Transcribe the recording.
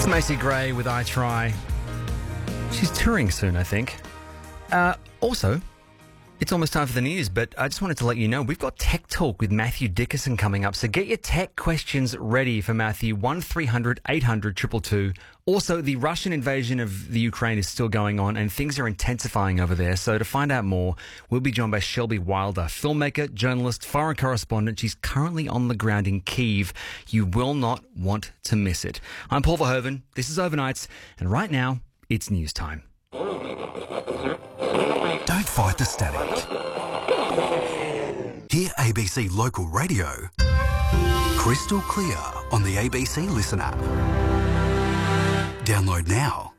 Macy Gray with I Try. She's touring soon, I think. Also, it's almost time for the news, but I just wanted to let you know we've got Tech Talk with Matthew Dickerson coming up. So get your tech questions ready for Matthew, 1300 800 222. Also, the Russian invasion of the Ukraine is still going on and things are intensifying over there. So to find out more, we'll be joined by Shelby Wilder, filmmaker, journalist, foreign correspondent. She's currently on the ground in Kyiv. You will not want to miss it. I'm Paul Verhoeven. This is Overnights. And right now, it's news time. Don't fight the static. Hear ABC Local Radio crystal clear on the ABC Listen app. Download now.